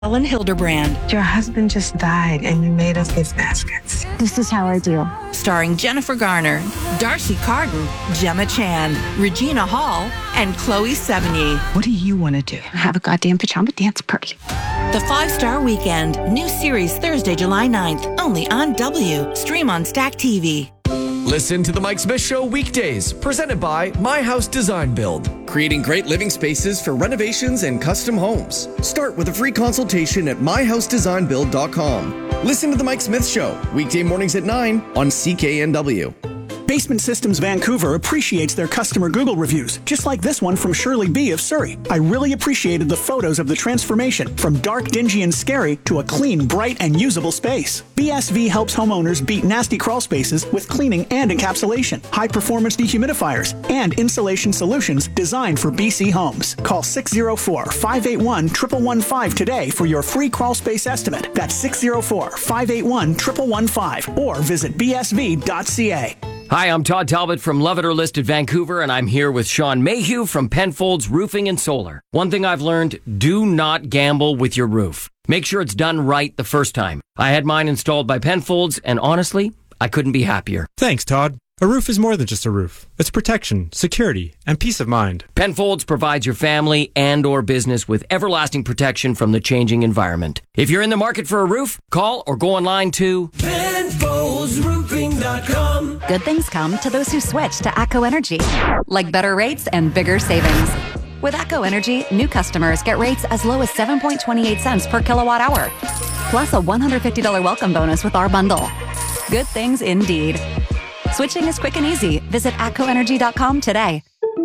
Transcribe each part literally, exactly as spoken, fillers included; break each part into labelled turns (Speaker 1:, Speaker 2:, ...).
Speaker 1: Ellen Hildebrand.
Speaker 2: Your husband just died and you made us his baskets.
Speaker 3: This is how I do.
Speaker 1: Starring Jennifer Garner, Darcy Carden, Gemma Chan, Regina Hall, and Chloe Sevigny.
Speaker 2: What do you want to do?
Speaker 3: Have a goddamn pajama dance party.
Speaker 1: The Five-Star Weekend. New series Thursday, July ninth. Only on W. Stream on Stack T V.
Speaker 4: Listen to The Mike Smith Show weekdays, presented by My House Design Build.
Speaker 5: Creating great living spaces for renovations and custom homes. Start with a free consultation at my house design build dot com. Listen to The Mike Smith Show, weekday mornings at nine on C K N W.
Speaker 6: Basement Systems Vancouver appreciates their customer Google reviews, just like this one from Shirley B. of Surrey. I really appreciated the photos of the transformation from dark, dingy, and scary to a clean, bright, and usable space. B S V helps homeowners beat nasty crawl spaces with cleaning and encapsulation, high-performance dehumidifiers, and insulation solutions designed for B C homes. Call six oh four, five eight one, one one one five today for your free crawl space estimate. That's six oh four, five eight one, one one one five or visit b s v dot c a.
Speaker 7: Hi, I'm Todd Talbot from Love It or List It Vancouver, and I'm here with Sean Mayhew from Penfolds Roofing and Solar. One thing I've learned, do not gamble with your roof. Make sure it's done right the first time. I had mine installed by Penfolds, and honestly, I couldn't be happier.
Speaker 8: Thanks, Todd. A roof is more than just a roof. It's protection, security, and peace of mind.
Speaker 7: Penfolds provides your family and or business with everlasting protection from the changing environment. If you're in the market for a roof, call or go online to
Speaker 9: Penfolds Roofing dot com.
Speaker 10: Good things come to those who switch to ATCO Energy, like better rates and bigger savings. With ATCO Energy, new customers get rates as low as seven point two eight cents per kilowatt hour, plus a one hundred fifty dollars welcome bonus with our bundle. Good things indeed. Switching is quick and easy. Visit atco energy dot com today.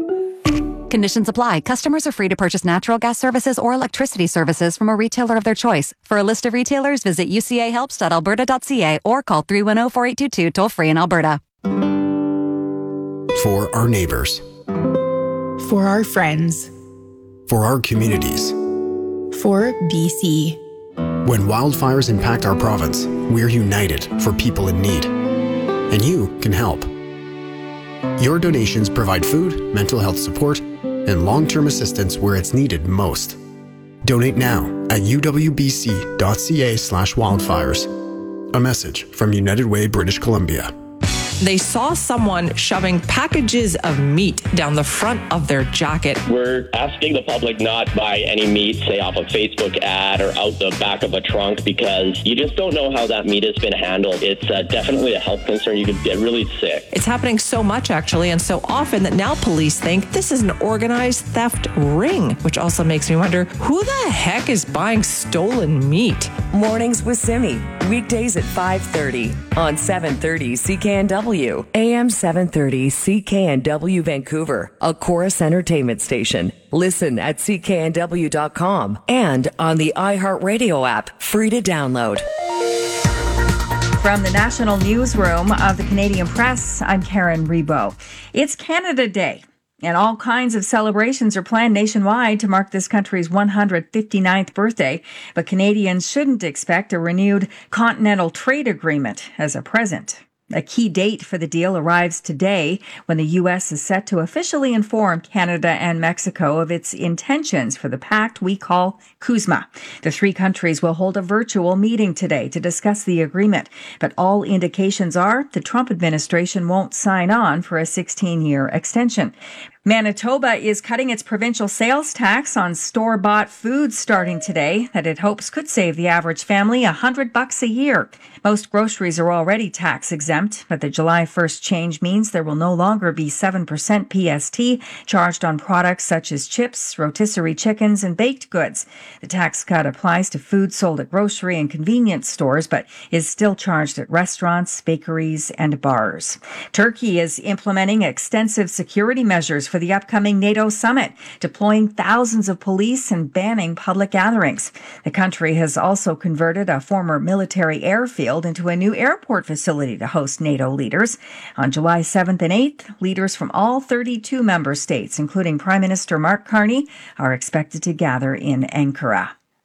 Speaker 10: Conditions apply. Customers are free to purchase natural gas services or electricity services from a retailer of their choice. For a list of retailers, visit u c a helps dot alberta dot c a or call three one zero, four eight two two toll free in Alberta.
Speaker 11: For our neighbors.
Speaker 12: For our friends.
Speaker 11: For our communities.
Speaker 12: For B C.
Speaker 11: When wildfires impact our province, we're united for people in need. And you can help. Your donations provide food, mental health support, and long-term assistance where it's needed most. Donate now at u w b c dot c a slash wildfires. A message from United Way, British Columbia.
Speaker 13: They saw someone shoving packages of meat down the front of their jacket.
Speaker 14: We're asking the public not buy any meat, say off a Facebook ad or out the back of a trunk, because you just don't know how that meat has been handled. It's uh, definitely a health concern. You could get really sick.
Speaker 13: It's happening so much, actually, and so often that now police think this is an organized theft ring, which also makes me wonder, who the heck is buying stolen meat?
Speaker 15: Mornings with Simi, weekdays at five thirty on seven thirty C K N W. A M seven thirty C K N W Vancouver, a Chorus Entertainment station. Listen at c k n w dot com and on the iHeartRadio app, free to download.
Speaker 16: From the National Newsroom of the Canadian Press, I'm Karen Rebo. It's Canada Day, and all kinds of celebrations are planned nationwide to mark this country's one hundred fifty-ninth birthday. But Canadians shouldn't expect a renewed continental trade agreement as a present. A key date for the deal arrives today when the U S is set to officially inform Canada and Mexico of its intentions for the pact we call CUSMA. The three countries will hold a virtual meeting today to discuss the agreement, but all indications are the Trump administration won't sign on for a sixteen-year extension. Manitoba is cutting its provincial sales tax on store-bought foods starting today that it hopes could save the average family a hundred bucks a year. Most groceries are already tax exempt, but the July first change means there will no longer be seven percent P S T charged on products such as chips, rotisserie chickens, and baked goods. The tax cut applies to food sold at grocery and convenience stores, but is still charged at restaurants, bakeries, and bars. Turkey is implementing extensive security measures for the upcoming NATO summit, deploying thousands of police and banning public gatherings. The country has also converted a former military airfield into a new airport facility to host NATO leaders. On July seventh and eighth, leaders from all thirty-two member states, including Prime Minister Mark Carney, are expected to gather in Ankara.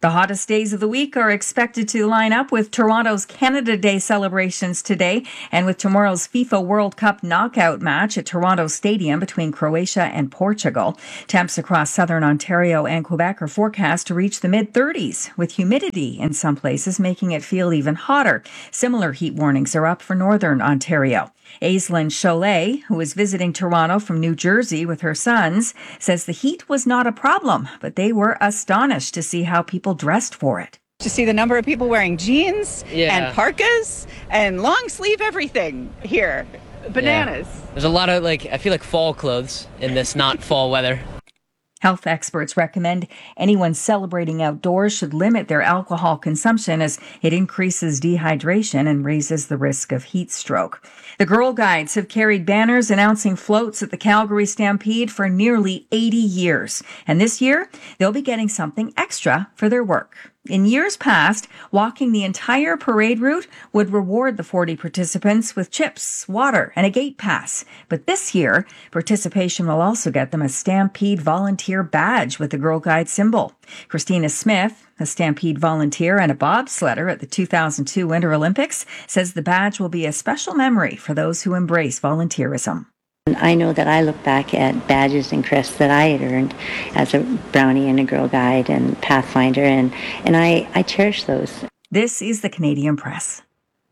Speaker 16: The hottest days of the week are expected to line up with Toronto's Canada Day celebrations today and with tomorrow's FIFA World Cup knockout match at Toronto Stadium between Croatia and Portugal. Temps across southern Ontario and Quebec are forecast to reach the mid-thirties, with humidity in some places making it feel even hotter. Similar heat warnings are up for northern Ontario. Aislinn Cholet, who is visiting Toronto from New Jersey with her sons, says the heat was not a problem, but they were astonished to see how people dressed for it.
Speaker 17: To see the number of people wearing jeans
Speaker 18: yeah.
Speaker 17: and parkas and long sleeve everything here. Bananas.
Speaker 18: Yeah. There's a lot of, like, I feel like fall clothes in this not fall weather.
Speaker 16: Health experts recommend anyone celebrating outdoors should limit their alcohol consumption as it increases dehydration and raises the risk of heat stroke. The Girl Guides have carried banners announcing floats at the Calgary Stampede for nearly eighty years. And this year, they'll be getting something extra for their work. In years past, walking the entire parade route would reward the forty participants with chips, water, and a gate pass. But this year, participation will also get them a Stampede volunteer badge with the Girl Guide symbol. Christina Smith, a Stampede volunteer and a bobsledder at the two thousand two Winter Olympics, says the badge will be a special memory for those who embrace volunteerism.
Speaker 19: I know that I look back at badges and crests that I had earned as a Brownie and a Girl Guide and Pathfinder, and, and I, I cherish those.
Speaker 16: This is the Canadian Press.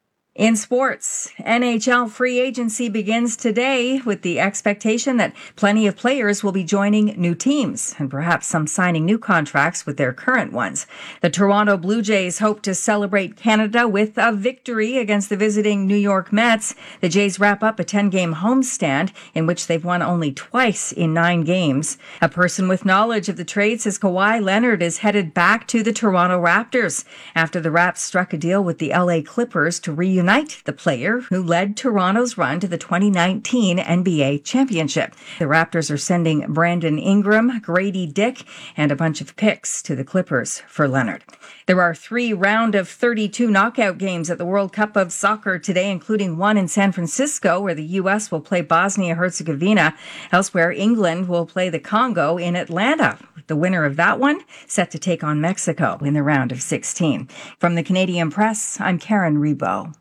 Speaker 16: In sports, N H L free agency begins today with the expectation that plenty of players will be joining new teams and perhaps some signing new contracts with their current ones. The Toronto Blue Jays hope to celebrate Canada with a victory against the visiting New York Mets. The Jays wrap up a ten-game homestand in which they've won only twice in nine games. A person with knowledge of the trade says Kawhi Leonard is headed back to the Toronto Raptors after the Raps struck a deal with the L A Clippers to reunite the player who led Toronto's run to the twenty nineteen N B A championship. The Raptors are sending Brandon Ingram, Grady Dick, and a bunch of picks to the Clippers for Leonard. There are three round of thirty-two knockout games at the World Cup of Soccer today, including one in San Francisco, where the U S will play Bosnia-Herzegovina. Elsewhere, England will play the Congo in Atlanta. The winner of that one set to take on Mexico in the round of sixteen. From the Canadian Press, I'm Karen Rebo.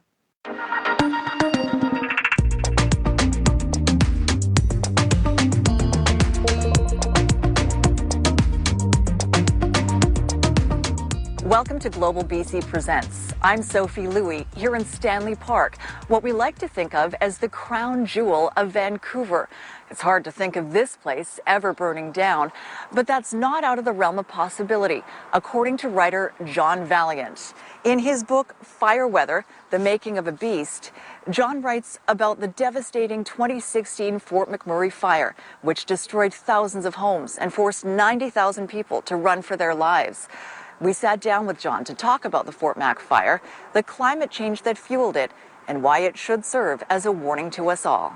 Speaker 20: Welcome to Global B C Presents. I'm Sophie Louie here in Stanley Park, what we like to think of as the crown jewel of Vancouver. It's hard to think of this place ever burning down, but that's not out of the realm of possibility, according to writer John Valiant. In his book, Fire Weather, The Making of a Beast, John writes about the devastating twenty sixteen Fort McMurray fire, which destroyed thousands of homes and forced ninety thousand people to run for their lives. We sat down with John to talk about the Fort Mac fire, the climate change that fueled it, and why it should serve as a warning to us all.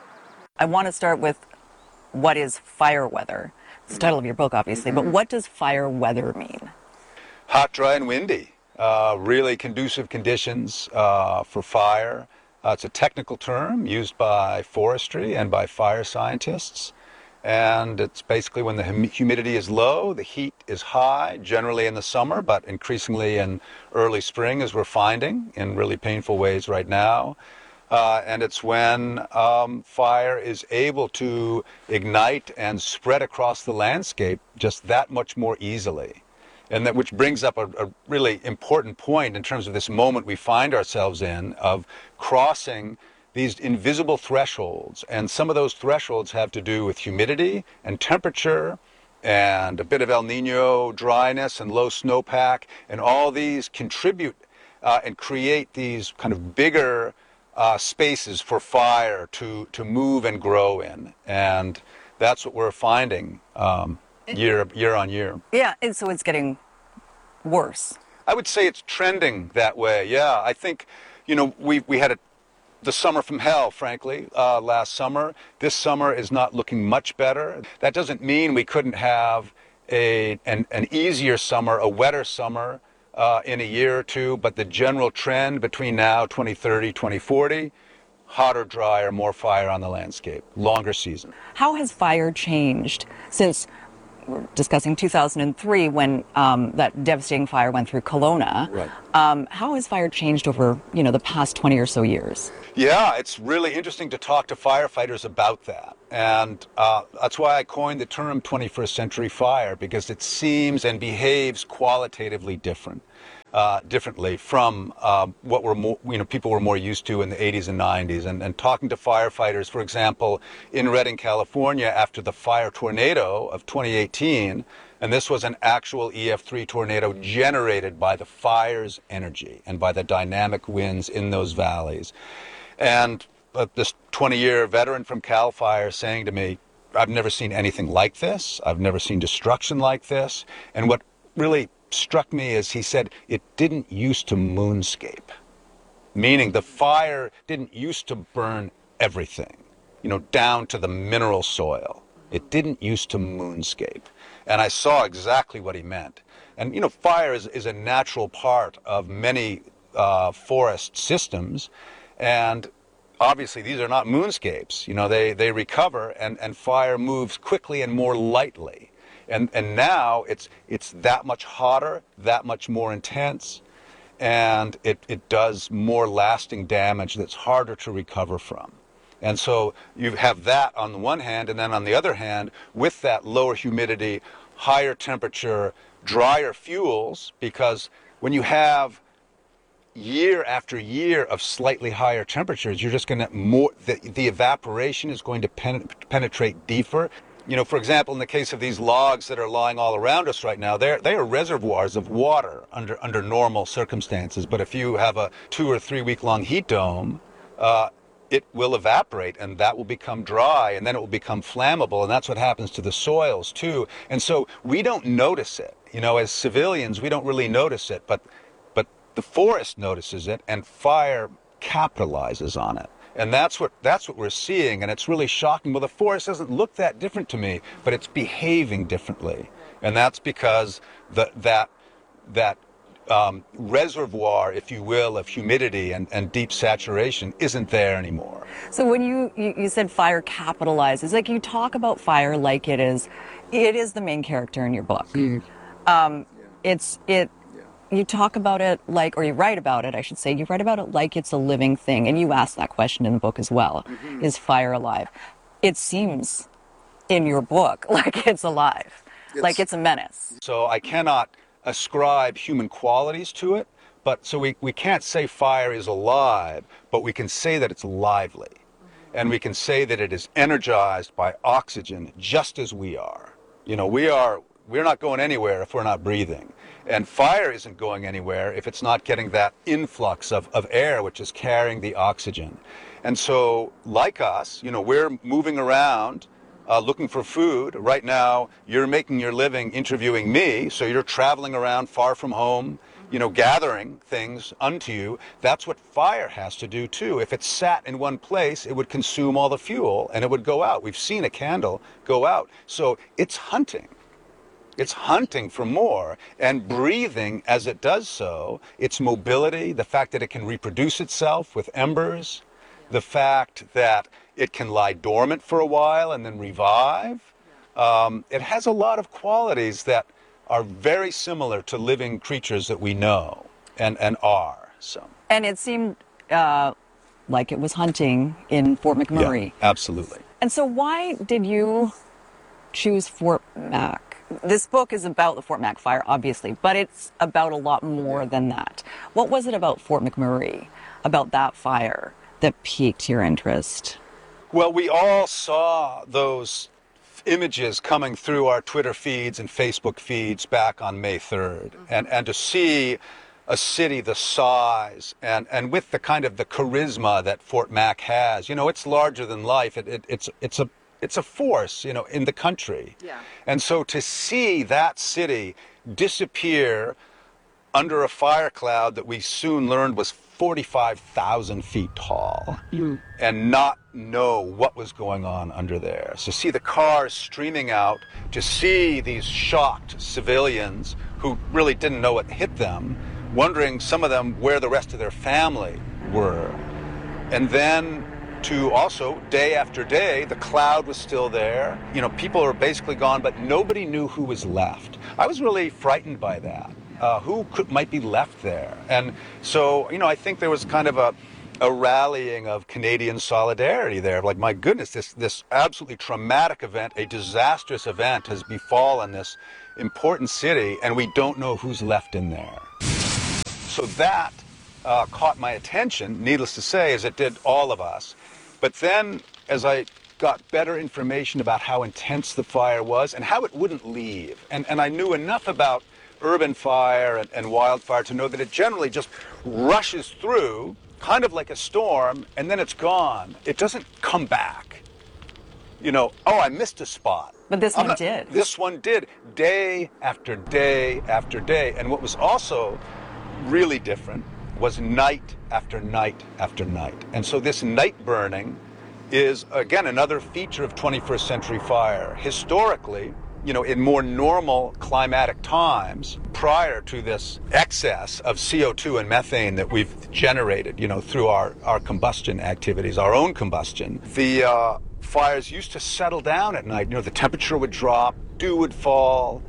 Speaker 20: I want to start with what is fire weather? It's the title of your book, obviously, but what does fire weather mean?
Speaker 21: Hot, dry, and windy. Uh, really conducive conditions uh, for fire. Uh, it's a technical term used by forestry and by fire scientists. And it's basically when the hum- humidity is low, the heat is high, generally in the summer, but increasingly in early spring, as we're finding in really painful ways right now. Uh, and it's when um, fire is able to ignite and spread across the landscape just that much more easily. And that which brings up a, a really important point in terms of this moment we find ourselves in of crossing these invisible thresholds. And some of those thresholds have to do with humidity and temperature and a bit of El Nino dryness and low snowpack. And all these contribute uh, and create these kind of bigger uh, spaces for fire to, to move and grow in. And that's what we're finding um, year, year on year.
Speaker 20: Yeah, and so it's getting worse.
Speaker 21: I would say it's trending that way, yeah. I think, you know, we, we had a the summer from hell, frankly, uh, last summer. This summer is not looking much better. That doesn't mean we couldn't have a an, an easier summer, a wetter summer uh, in a year or two, but the general trend between now, twenty thirty, twenty forty, hotter, drier, more fire on the landscape, longer season.
Speaker 20: How has fire changed since we're discussing two thousand three when um, that devastating fire went through Kelowna.
Speaker 21: Right.
Speaker 20: Um, how has fire changed over, you know, the past twenty or so years?
Speaker 21: Yeah, it's really interesting to talk to firefighters about that. And uh, that's why I coined the term twenty-first century fire, because it seems and behaves qualitatively different. Uh, differently from uh, what we're more, you know, people were more used to in the eighties and nineties. And, and talking to firefighters, for example, in Redding, California, after the fire tornado of twenty eighteen, and this was an actual E F three tornado generated by the fire's energy and by the dynamic winds in those valleys. And uh, this twenty-year veteran from CAL FIRE saying to me, I've never seen anything like this. I've never seen destruction like this. And what really struck me is he said it didn't used to moonscape, meaning the fire didn't used to burn everything, you know, down to the mineral soil. It didn't used to moonscape. And I saw exactly what he meant. And, you know, fire is, is a natural part of many uh, forest systems. And obviously these are not moonscapes. You know, they, they recover and, and fire moves quickly and more lightly. And and now it's it's that much hotter, that much more intense, and it, it does more lasting damage that's harder to recover from. And so you have that on the one hand, and then on the other hand, with that lower humidity, higher temperature, drier fuels, because when you have year after year of slightly higher temperatures, you're just going to more, the, the evaporation is going to pen, penetrate deeper. You know, for example, in the case of these logs that are lying all around us right now, they're, they are reservoirs of water under, under normal circumstances. But if you have a two or three week long heat dome, uh, it will evaporate and that will become dry and then it will become flammable. And that's what happens to the soils too. And so we don't notice it. You know, as civilians, we don't really notice it, but, but the forest notices it and fire capitalizes on it. And that's what that's what we're seeing, and it's really shocking. Well, the forest doesn't look that different to me, but it's behaving differently, and that's because the, that that um, reservoir, if you will, of humidity and, and deep saturation isn't there anymore.
Speaker 20: So when you, you you said fire capitalizes, like you talk about fire like it is, it is the main character in your book. Mm. Um, it's it. You talk about it like, or you write about it, I should say, you write about it like it's a living thing. And you ask that question in the book as well. Mm-hmm. Is fire alive? It seems in your book like it's alive, it's, like it's a menace.
Speaker 21: So I cannot ascribe human qualities to it, but so we, we can't say fire is alive, but we can say that it's lively. Mm-hmm. And we can say that it is energized by oxygen just as we are. You know, we are, we're not going anywhere if we're not breathing. And fire isn't going anywhere if it's not getting that influx of, of air, which is carrying the oxygen. And so, like us, you know, we're moving around uh, looking for food. Right now, you're making your living interviewing me, so you're traveling around far from home, you know, gathering things unto you. That's what fire has to do, too. If it sat in one place, it would consume all the fuel, and it would go out. We've seen a candle go out. So it's hunting. It's hunting for more and breathing as it does so. Its mobility, the fact that it can reproduce itself with embers, the fact that it can lie dormant for a while and then revive. Um, it has a lot of qualities that are very similar to living creatures that we know and, and are. So.
Speaker 20: And it seemed uh, like it was hunting in Fort McMurray.
Speaker 21: Yeah, absolutely.
Speaker 20: And so why did you choose Fort Mac? This book is about the Fort Mac fire, obviously, but it's about a lot more than that. What was it about Fort McMurray, about that fire, that piqued your interest?
Speaker 21: Well, we all saw those images coming through our Twitter feeds and Facebook feeds back on May third. And, and to see a city the size and, and with the kind of the charisma that Fort Mac has, you know, it's larger than life. It, it, it's, it's a It's a force, you know, in the country. Yeah. And so to see that city disappear under a fire cloud that we soon learned was forty-five thousand feet tall mm. and not know what was going on under there. So see the cars streaming out, to see these shocked civilians who really didn't know what hit them, wondering, some of them, where the rest of their family were. And then to also, day after day, the cloud was still there. You know, people were basically gone, but nobody knew who was left. I was really frightened by that. Uh, who could, might be left there? And so, you know, I think there was kind of a, a rallying of Canadian solidarity there. Like, my goodness, this, this absolutely traumatic event, a disastrous event has befallen this important city, and we don't know who's left in there. So that uh, caught my attention, needless to say, as it did all of us. But then, as I got better information about how intense the fire was and how it wouldn't leave, and, and I knew enough about urban fire and, and wildfire to know that it generally just rushes through, kind of like a storm, and then it's gone. It doesn't come back. You know, oh, I missed a spot.
Speaker 20: But this one
Speaker 21: not,
Speaker 20: did.
Speaker 21: This one did, day after day after day. And what was also really different was night after night after night. And so this night burning is, again, another feature of twenty-first century fire. Historically, you know, in more normal climatic times, prior to this excess of C O two and methane that we've generated, you know, through our, our combustion activities, our own combustion, the uh, fires used to settle down at night. You know, the temperature would drop, dew would fall,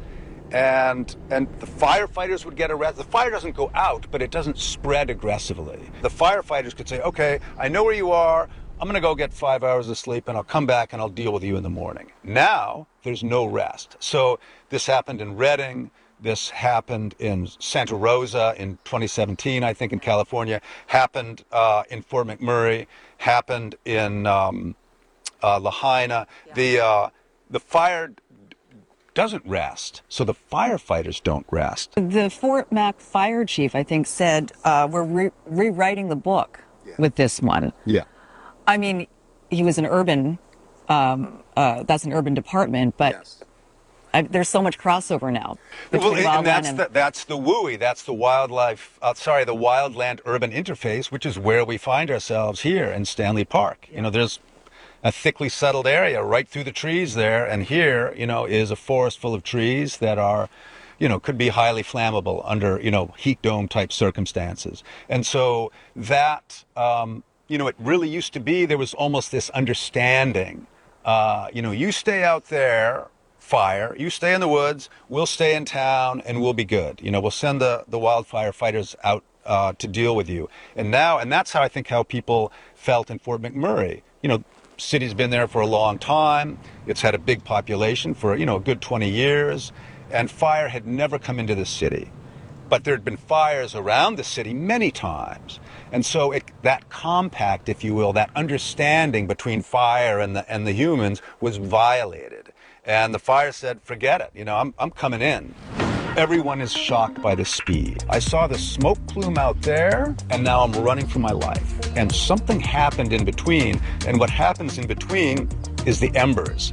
Speaker 21: and and the firefighters would get arrested. The fire doesn't go out, but it doesn't spread aggressively. The firefighters could say, okay, I know where you are. I'm going to go get five hours of sleep, and I'll come back and I'll deal with you in the morning. Now, there's no rest. So this happened in Redding. This happened in Santa Rosa in twenty seventeen, I think, in California. Happened uh, in Fort McMurray. Happened in um, uh, Lahaina. Yeah. The, uh, the fire doesn't rest, so the firefighters don't rest.
Speaker 20: The Fort Mac fire chief, I think, said uh, we're re- rewriting the book yeah. with this one.
Speaker 21: Yeah.
Speaker 20: I mean, he was an urban, um, uh, that's an urban department, but yes. I, there's so much crossover now.
Speaker 21: Well, and that's, and the, that's the W U I, that's the wildlife, uh, sorry, the wildland urban interface, which is where we find ourselves here in Stanley Park. Yeah. You know, there's a thickly settled area right through the trees there, and here, you know, is a forest full of trees that are, you know, could be highly flammable under, you know, heat dome type circumstances. And so that, um, you know, it really used to be, there was almost this understanding, uh, you know, you stay out there, fire, you stay in the woods, we'll stay in town, and we'll be good. You know, we'll send the, the wildfire fighters out uh, to deal with you. And now, and that's how I think how people felt in Fort McMurray. You know, city's been there for a long time. It's had a big population for, you know, a good twenty years, and fire had never come into the city. But there had been fires around the city many times. And so it, that compact, if you will, that understanding between fire and the, and the humans was violated. And the fire said, forget it, you know, I'm, I'm coming in. Everyone is shocked by the speed. I saw the smoke plume out there, and now I'm running for my life. And something happened in between, and what happens in between is the embers.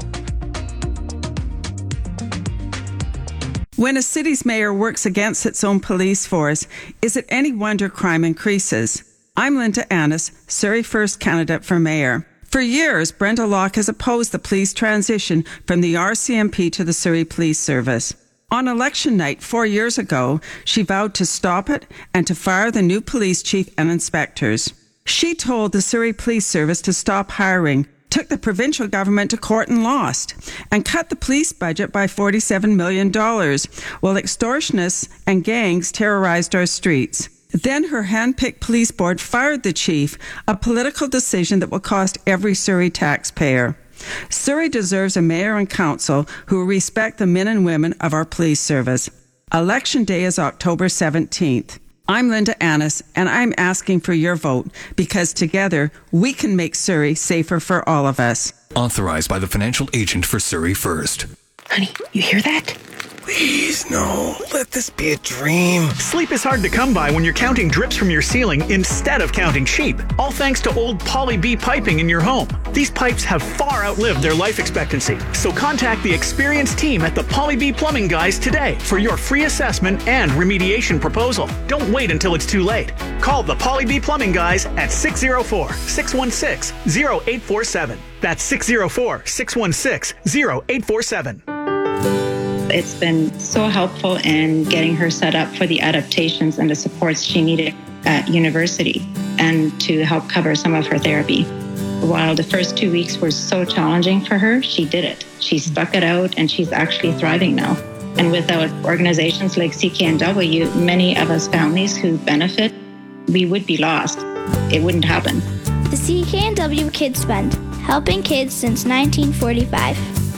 Speaker 2: When a city's mayor works against its own police force, is it any wonder crime increases? I'm Linda Annis, Surrey First candidate for mayor. For years, Brenda Locke has opposed the police transition from the R C M P to the Surrey Police Service. On election night four years ago, she vowed to stop it and to fire the new police chief and inspectors. She told the Surrey Police Service to stop hiring, took the provincial government to court and lost, and cut the police budget by forty-seven million dollars, while extortionists and gangs terrorized our streets. Then her hand-picked police board fired the chief, a political decision that will cost every Surrey taxpayer. Surrey deserves a mayor and council who respect the men and women of our police service. Election day is October seventeenth. I'm Linda Annis, and I'm asking for your vote because together we can make Surrey safer for all of us.
Speaker 22: Authorized by the financial agent for Surrey First.
Speaker 3: Honey, you hear that?
Speaker 23: Please, no. Let this be a dream.
Speaker 6: Sleep is hard to come by when you're counting drips from your ceiling instead of counting sheep. All thanks to old Poly B piping in your home. These pipes have far outlived their life expectancy. So contact the experienced team at the Poly B Plumbing Guys today for your free assessment and remediation proposal. Don't wait until it's too late. Call the Poly B Plumbing Guys at six oh four, six one six, oh eight four seven. That's six oh four, six one six, oh eight four seven.
Speaker 24: It's been so helpful in getting her set up for the adaptations and the supports she needed at university and to help cover some of her therapy. While the first two weeks were so challenging for her, she did it. She stuck it out, and she's actually thriving now. And without organizations like C K N W, many of us families who benefit, we would be lost. It wouldn't happen.
Speaker 1: The C K N W Kids Fund, helping kids since nineteen forty-five.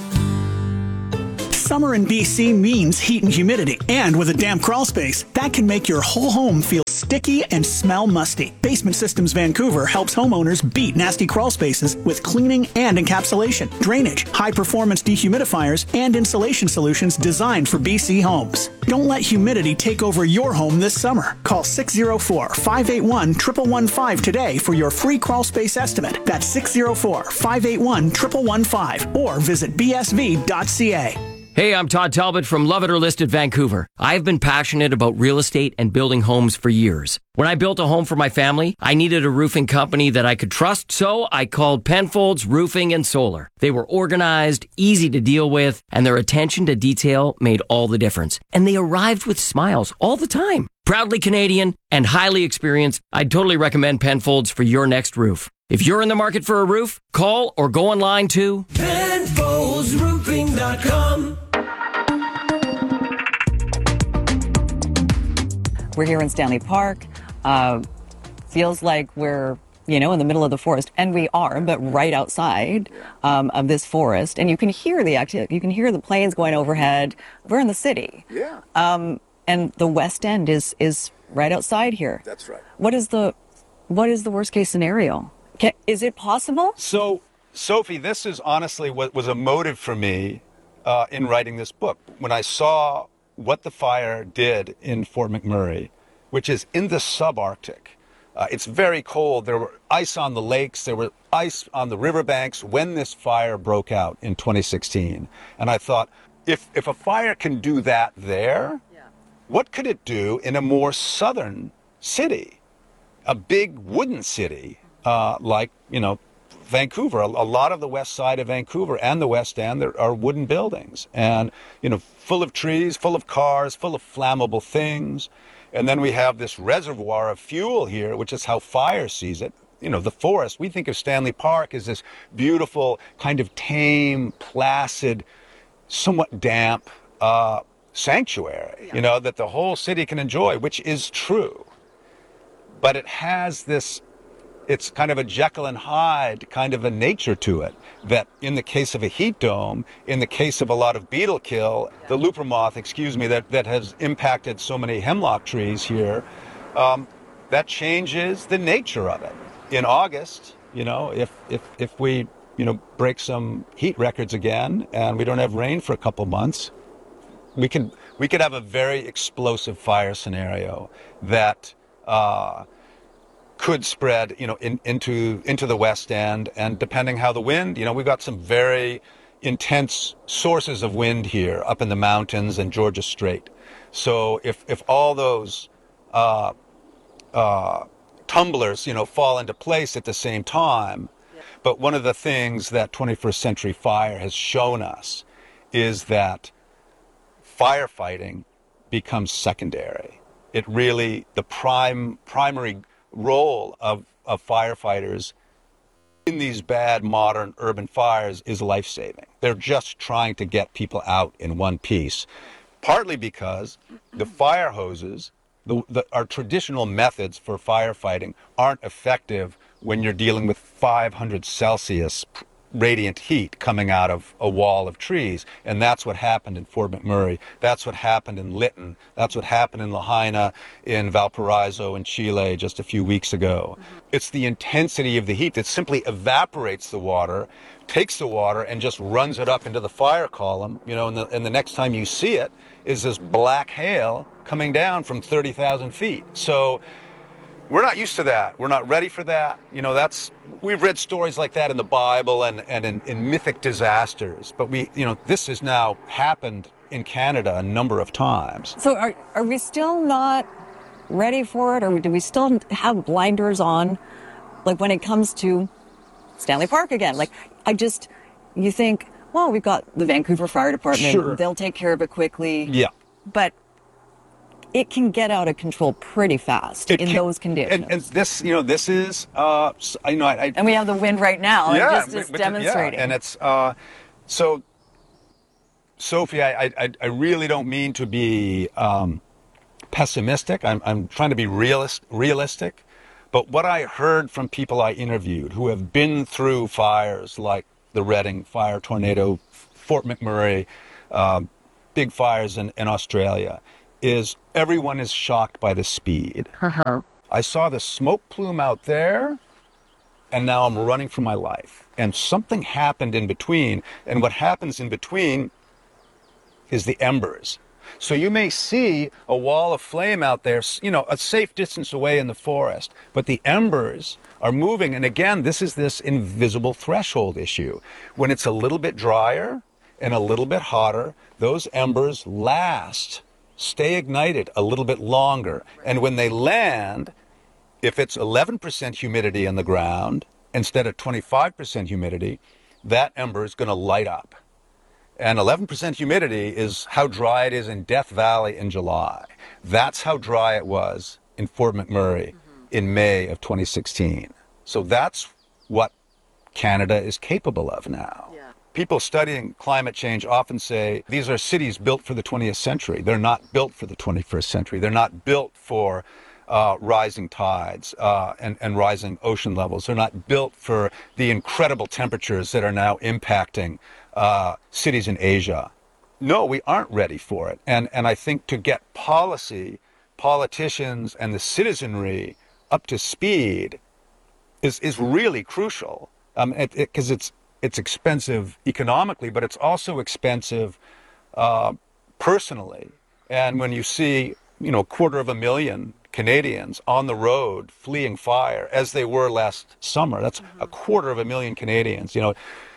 Speaker 6: Summer in B C means heat and humidity, and with a damp crawl space, that can make your whole home feel sticky and smell musty. Basement Systems Vancouver helps homeowners beat nasty crawl spaces with cleaning and encapsulation, drainage, high-performance dehumidifiers, and insulation solutions designed for B C homes. Don't let humidity take over your home this summer. Call six oh four, five eight one, one one one five today for your free crawl space estimate. That's six oh four, five eight one, one one one five or visit b s v dot c a.
Speaker 7: Hey, I'm Todd Talbot from Love It or List It Vancouver. I've been passionate about real estate and building homes for years. When I built a home for my family, I needed a roofing company that I could trust, so I called Penfolds Roofing and Solar. They were organized, easy to deal with, and their attention to detail made all the difference. And they arrived with smiles all the time. Proudly Canadian and highly experienced, I'd totally recommend Penfolds for your next roof. If you're in the market for a roof, call or go online to
Speaker 9: Penfolds Roofing dot com.
Speaker 20: We're here in Stanley Park. Uh, feels like we're, you know, in the middle of the forest, and we are, but right outside um, of this forest. And you can hear the activity. You can hear the planes going overhead. We're in the city.
Speaker 21: Yeah.
Speaker 20: Um, and the West End is is right outside here.
Speaker 21: That's right.
Speaker 20: What is the what is the worst case scenario? Can, is it possible?
Speaker 21: So, Sophie, this is honestly what was a motive for me uh, in writing this book. When I saw what the fire did in Fort McMurray, which is in the subarctic. Uh, it's very cold. There were ice on the lakes. There were ice on the riverbanks when this fire broke out in twenty sixteen. And I thought, if if a fire can do that there, yeah. what could it do in a more southern city? A big wooden city uh, like, you know, Vancouver. A, a lot of the west side of Vancouver and the West End, there are wooden buildings and, you know, full of trees, full of cars, full of flammable things. And then we have this reservoir of fuel here, which is how fire sees it. You know, the forest, we think of Stanley Park as this beautiful, kind of tame, placid, somewhat damp uh, sanctuary, yeah. you know, that the whole city can enjoy, which is true. But it has this, it's kind of a Jekyll and Hyde kind of a nature to it, that in the case of a heat dome, in the case of a lot of beetle kill, the looper moth, excuse me, that, that has impacted so many hemlock trees here, um, that changes the nature of it. In August, you know, if, if, if we, you know, break some heat records again and we don't have rain for a couple months, we can, we could have a very explosive fire scenario that uh, could spread, you know, in, into into the West End, and depending how the wind, you know, we've got some very intense sources of wind here up in the mountains and Georgia Strait. So if if all those uh, uh, tumblers, you know, fall into place at the same time, yeah. But one of the things that twenty-first century fire has shown us is that firefighting becomes secondary. It really, the prime primary role of, of firefighters in these bad modern urban fires is life-saving. They're just trying to get people out in one piece, partly because the fire hoses, the, the, our traditional methods for firefighting aren't effective when you're dealing with five hundred Celsius radiant heat coming out of a wall of trees. And that's what happened in Fort McMurray. That's what happened in Lytton. That's what happened in Lahaina, in Valparaiso, in Chile just a few weeks ago. Mm-hmm. It's the intensity of the heat that simply evaporates the water, takes the water and just runs it up into the fire column, you know, and the, and the next time you see it is this black hail coming down from thirty thousand feet. So we're not used to that. We're not ready for that. You know, that's, we've read stories like that in the Bible and, and in, in mythic disasters. But we, you know, this has now happened in Canada a number of times.
Speaker 20: So are are we still not ready for it? Or do we still have blinders on? Like when it comes to Stanley Park again, like I just, you think, well, we've got the Vancouver Fire Department.
Speaker 21: Sure.
Speaker 20: They'll take care of it quickly.
Speaker 21: Yeah.
Speaker 20: But it can get out of control pretty fast
Speaker 21: It
Speaker 20: in
Speaker 21: can-
Speaker 20: those conditions.
Speaker 21: And, and this, you know, this is, uh, s- you know, I, I
Speaker 20: And we have the wind right now,
Speaker 21: yeah,
Speaker 20: just, just
Speaker 21: but- but-
Speaker 20: demonstrating.
Speaker 21: Yeah, and it's uh, so. Sophie, I, I I really don't mean to be um, pessimistic. I'm I'm trying to be realist realistic, but what I heard from people I interviewed who have been through fires like the Reading fire, tornado, Fort McMurray, uh, big fires in, in Australia, is everyone is shocked by the speed. I saw the smoke plume out there, and now I'm running for my life. And something happened in between, and what happens in between is the embers. So you may see a wall of flame out there, you know, a safe distance away in the forest, but the embers are moving. And again, this is this invisible threshold issue. When it's a little bit drier and a little bit hotter, those embers last, stay ignited a little bit longer. And when they land, if it's eleven percent humidity in the ground instead of twenty-five percent humidity, that ember is going to light up. And eleven percent humidity is how dry it is in Death Valley in July. That's how dry it was in Fort McMurray in May of twenty sixteen. So that's what Canada is capable of now. People studying climate change often say these are cities built for the twentieth century. They're not built for the twenty-first century. They're not built for uh, rising tides uh, and, and rising ocean levels. They're not built for the incredible temperatures that are now impacting uh, cities in Asia. No, we aren't ready for it. And, and I think to get policy, politicians, and the citizenry up to speed is, is really crucial. Um, it, it, 'cause it's It's expensive economically, but it's also expensive uh, personally. And when you see, you know, a quarter of a million Canadians on the road fleeing fire, as they were last summer, that's a quarter of a million Canadians, you know,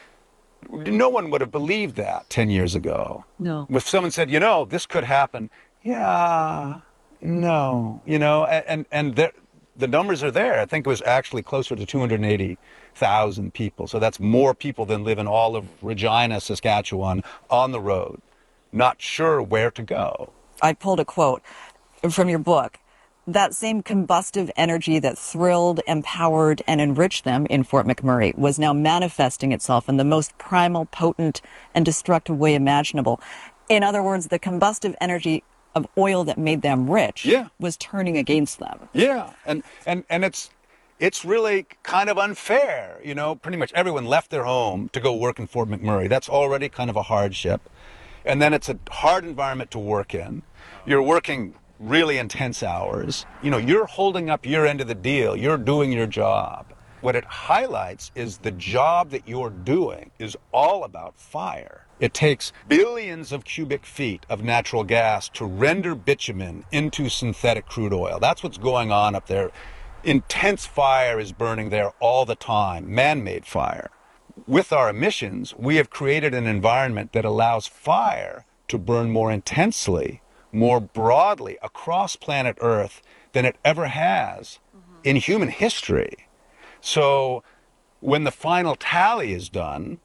Speaker 21: no one would have believed that ten years ago.
Speaker 20: No.
Speaker 21: If someone said, you know, this could happen, yeah, no, you know, and, and, and there, the numbers are there. I think it was actually closer to two hundred eighty thousand people. So that's more people than live in all of Regina, Saskatchewan, on the road, not sure where to go.
Speaker 20: I pulled a quote from your book. That same combustive energy that thrilled, empowered, and enriched them in Fort McMurray was now manifesting itself in the most primal, potent, and destructive way imaginable. In other words, the combustive energy of oil that made them rich
Speaker 21: yeah.
Speaker 20: was turning against them.
Speaker 21: Yeah, and, and, and it's it's really kind of unfair. You know, pretty much everyone left their home to go work in Fort McMurray. That's already kind of a hardship. And then it's a hard environment to work in. You're working really intense hours. You know, you're holding up your end of the deal. You're doing your job. What it highlights is the job that you're doing is all about fire. It takes billions of cubic feet of natural gas to render bitumen into synthetic crude oil. That's what's going on up there. Intense fire is burning there all the time, man-made fire. With our emissions, we have created an environment that allows fire to burn more intensely, more broadly across planet Earth than it ever has in human history. So when the final tally is done,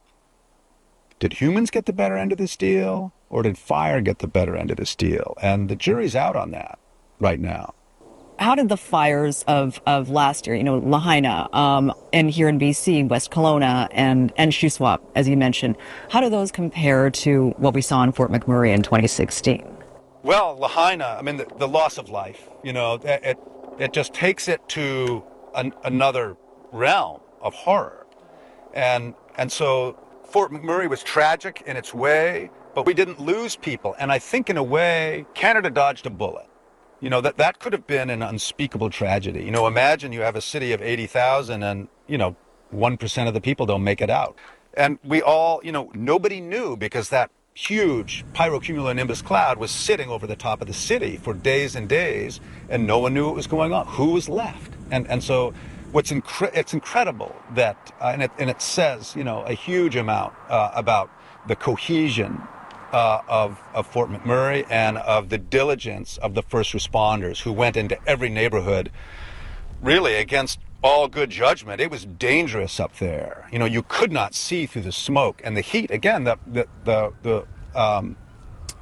Speaker 21: did humans get the better end of this deal, or did fire get the better end of this deal? And the jury's out on that right now.
Speaker 20: How did the fires of, of last year, you know, Lahaina, um, and here in B C, West Kelowna and, and Shuswap, as you mentioned, how do those compare to what we saw in Fort McMurray in twenty sixteen?
Speaker 21: Well, Lahaina, I mean, the, the loss of life, you know, it, it, it just takes it to an, another realm of horror. And, and so Fort McMurray was tragic in its way, but we didn't lose people. And I think in a way, Canada dodged a bullet. You know, that, that could have been an unspeakable tragedy. You know, imagine you have a city of eighty thousand and, you know, one percent of the people don't make it out. And we all, you know, nobody knew because that huge pyrocumulonimbus cloud was sitting over the top of the city for days and days, and no one knew what was going on. Who was left? And and so what's incre- it's incredible that, uh, and, it, and it says, you know, a huge amount uh, about the cohesion Uh, of, of Fort McMurray and of the diligence of the first responders who went into every neighborhood really against all good judgment. It was dangerous up there. You know, you could not see through the smoke and the heat. Again, the the the, the um,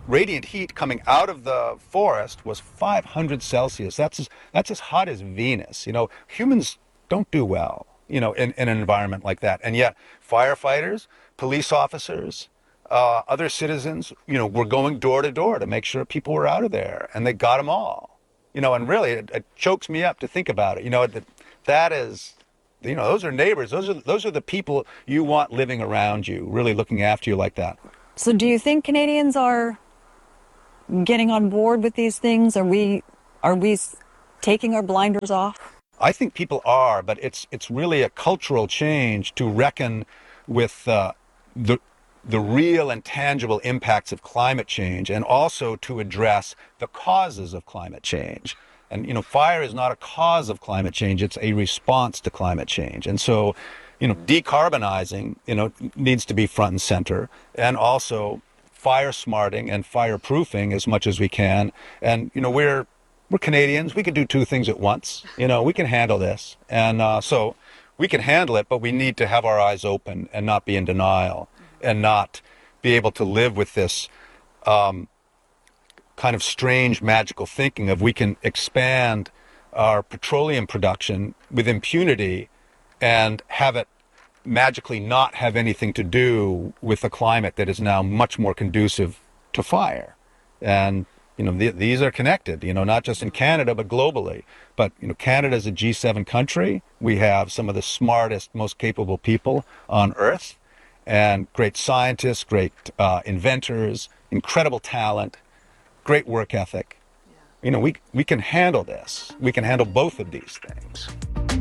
Speaker 21: radiant heat coming out of the forest was five hundred Celsius. That's as, that's as hot as Venus. You know, humans don't do well, you know, in, in an environment like that. And yet firefighters, police officers, uh, other citizens, you know, were going door to door to make sure people were out of there, and they got them all. You know, and really it, it chokes me up to think about it. You know, that, that is, you know, those are neighbors. Those are, those are the people you want living around you, really looking after you like that.
Speaker 20: So do you think Canadians are getting on board with these things? Are we are we taking our blinders off?
Speaker 21: I think people are, but it's it's really a cultural change to reckon with uh, the the real and tangible impacts of climate change, and also to address the causes of climate change. And you know, fire is not a cause of climate change; it's a response to climate change. And so, you know, decarbonizing, you know, needs to be front and center, and also fire smarting and fireproofing as much as we can. And, you know, we're, we're Canadians. We can do two things at once. You know, we can handle this. And uh, so we can handle it, but we need to have our eyes open and not be in denial and not be able to live with this um, kind of strange magical thinking of we can expand our petroleum production with impunity and have it magically not have anything to do with a climate that is now much more conducive to fire. And, you know, th- these are connected, you know, not just in Canada, but globally. But, you know, Canada is a G seven country. We have some of the smartest, most capable people on earth, and great scientists, great uh, inventors, incredible talent, great work ethic. You know, we, we can handle this. We can handle both of these things.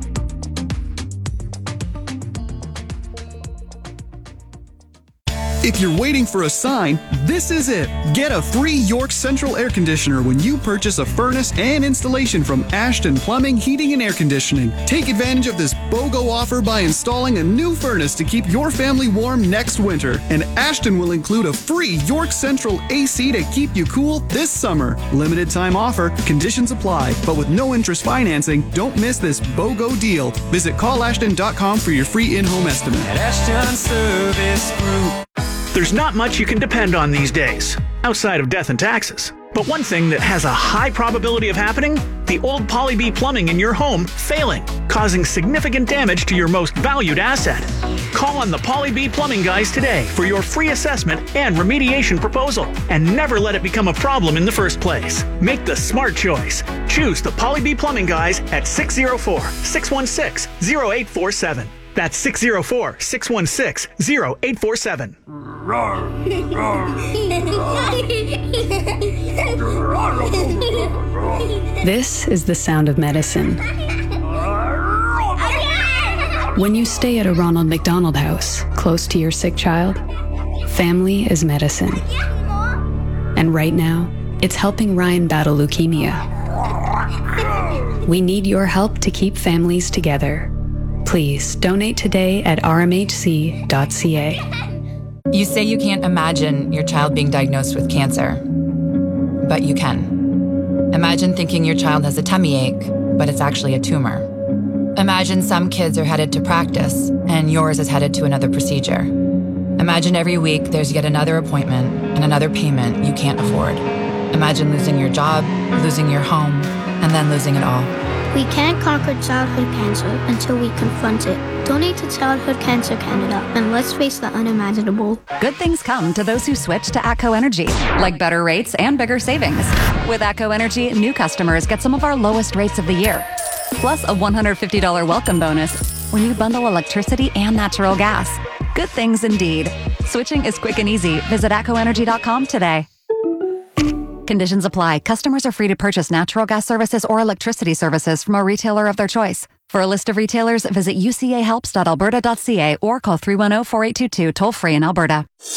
Speaker 4: If you're waiting for a sign, this is it. Get a free York Central air conditioner when you purchase a furnace and installation from Ashton Plumbing, Heating and Air Conditioning. Take advantage of this BOGO offer by installing a new furnace to keep your family warm next winter. And Ashton will include a free York Central A C to keep you cool this summer. Limited time offer, conditions apply, but with no interest financing, don't miss this BOGO deal. Visit call ashton dot com for your free in-home estimate.
Speaker 9: At Ashton Service Group.
Speaker 6: There's not much you can depend on these days, outside of death and taxes. But one thing that has a high probability of happening, the old Poly-B plumbing in your home failing, causing significant damage to your most valued asset. Call on the Poly-B plumbing guys today for your free assessment and remediation proposal, and never let it become a problem in the first place. Make the smart choice. Choose the Poly-B plumbing guys at six oh four, six one six, oh eight four seven. That's six oh four, six one six, oh eight four seven.
Speaker 5: This is the sound of medicine. When you stay at a Ronald McDonald House, close to your sick child, family is medicine. And right now, it's helping Ryan battle leukemia. We need your help to keep families together. Please donate today at r m h c dot c a.
Speaker 8: You say you can't imagine your child being diagnosed with cancer, but you can. Imagine thinking your child has a tummy ache, but it's actually a tumor. Imagine some kids are headed to practice and yours is headed to another procedure. Imagine every week there's yet another appointment and another payment you can't afford. Imagine losing your job, losing your home, and then losing it all.
Speaker 1: We can't conquer childhood cancer until we confront it. Donate to Childhood Cancer Canada and let's face the unimaginable.
Speaker 10: Good things come to those who switch to ATCO Energy, like better rates and bigger savings. With ATCO Energy, new customers get some of our lowest rates of the year, plus a one hundred fifty dollars welcome bonus when you bundle electricity and natural gas. Good things indeed. Switching is quick and easy. Visit atco energy dot com today. Conditions apply. Customers are free to purchase natural gas services or electricity services from a retailer of their choice. For a list of retailers, visit u c a helps dot alberta dot c a or call three one zero, four eight two two toll free in Alberta.